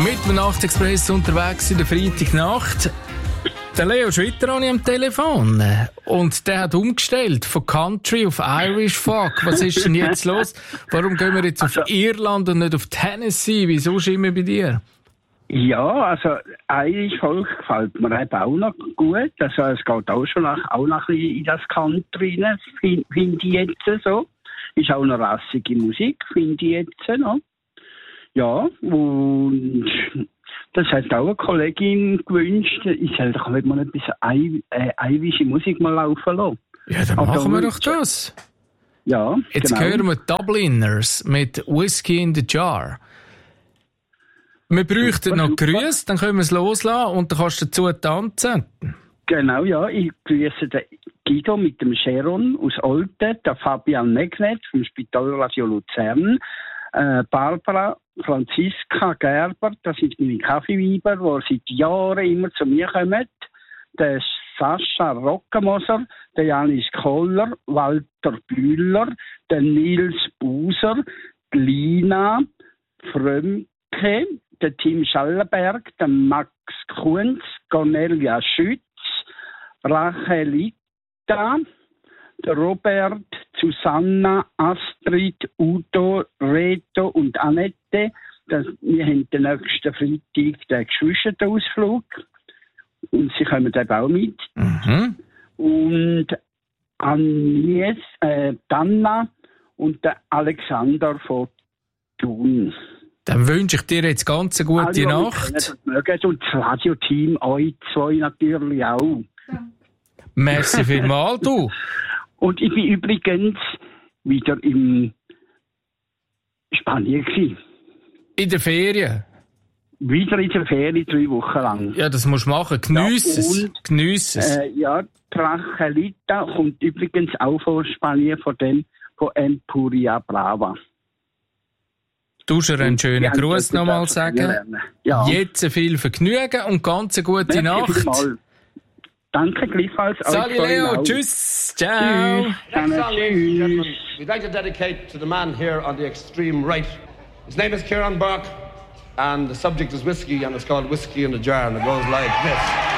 Mit dem Nachtexpress unterwegs in der Freitagnacht. Der Leo Schwitter habe ich am Telefon. Und der hat umgestellt von Country auf Irish Folk. Was ist denn jetzt los? Warum gehen wir jetzt auf Irland und nicht auf Tennessee? Wieso immer bei dir? Ja, also Irish Folk gefällt mir eben auch noch gut. Also es geht auch schon auch noch ein bisschen in das Country rein, finde ich jetzt so. Ist auch eine rassige Musik, finde ich jetzt noch. Ja, und das hat auch eine Kollegin gewünscht, ich soll doch mal ein bisschen irische Musik mal laufen lassen. Ja, dann machen wir doch das. Ja, jetzt genau. hören wir Dubliners mit Whiskey in the Jar. Wir bräuchten noch Grüße, dann können wir es loslassen und dann kannst du dazu tanzen. Genau, ja. Ich grüße den Guido mit dem Sharon aus Olten, der Fabian Megnet vom Spitalradio Luzern, Barbara, Franziska Gerber, das sind meine Kaffeeweiber, die seit Jahren immer zu mir kommen, der Sascha Rockemoser, der Janis Koller, Walter Bühler, der Nils Buser, die Lina Frömke, der Tim Schallenberg, der Max Kunz, Cornelia Schütz, Rachelita, der Robert, Susanna, Astrid, Udo, Reto und Annette. Wir haben den nächsten Freitag den Geschwisterausflug. Und sie kommen eben auch mit. Mhm. Und Agnes, Danna und der Alexander von Thun. Dann wünsche ich dir jetzt ganz eine gute Nacht. Und das Radioteam, euch zwei natürlich auch. Merci vielmals, du. Und ich bin übrigens wieder in Spanien gewesen. In der Ferien? Wieder in der Ferien, 3 Wochen lang. Ja, das musst du machen. Geniess es. Geniess es. Ja, Trachelita kommt übrigens auch von Spanien, von Empuria Brava. Du musst einen schönen Gruß nochmal sagen. Ja. Jetzt viel Vergnügen und ganz eine gute Nacht. Danke gleichfalls. Salut Leo, tschüss, ciao. Next song, ladies and gentlemen, we'd like to dedicate to the man here on the extreme right. His name is Kieran Burke, and the subject is whiskey, and it's called Whiskey in a Jar, and it goes like this.